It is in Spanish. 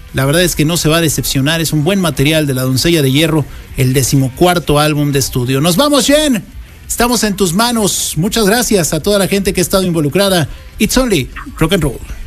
La verdad es que no se va a decepcionar, es un buen material de La Doncella de Hierro, el 14º álbum de estudio. Nos vamos, Jen. Estamos en tus manos. Muchas gracias a toda la gente que ha estado involucrada. It's only rock and roll.